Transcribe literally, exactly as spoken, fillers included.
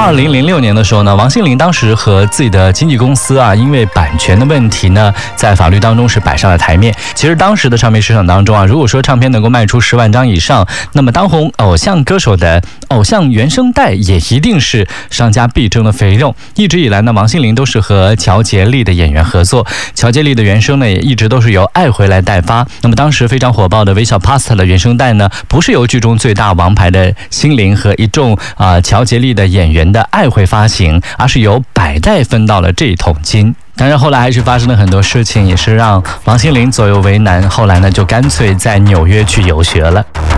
二零零六年的时候呢，王心凌当时和自己的经纪公司啊，因为版权的问题呢，在法律当中是摆上了台面。其实当时的唱片市场当中啊，如果说唱片能够卖出十万张以上，那么当红偶像歌手的偶像原声带也一定是商家必争的肥肉。一直以来呢，王心凌都是和乔杰利的演员合作，乔杰利的原声呢也一直都是由爱回来代发。那么当时非常火爆的微笑 Pasta 的原声带呢，不是由剧中最大王牌的心凌和一众啊、呃、乔杰利的演员的爱回发行，而是由百代分到了这一桶金。当然后来还是发生了很多事情，也是让王心凌左右为难，后来呢就干脆在纽约去游学了。